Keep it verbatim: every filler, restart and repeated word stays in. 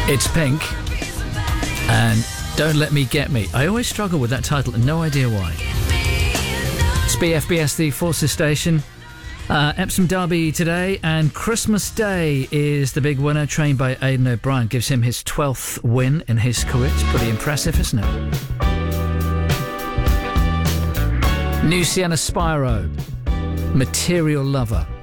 It's Pink and Don't Let Me Get Me. I always struggle with that title and no idea why. It's B F B S, the Forces station. Uh, Epsom Derby today, and Christmas Day is the big winner, trained by Aidan O'Brien. Gives him his twelfth win in his career. It's pretty impressive, isn't it? New Sienna Spyro, Material Lover.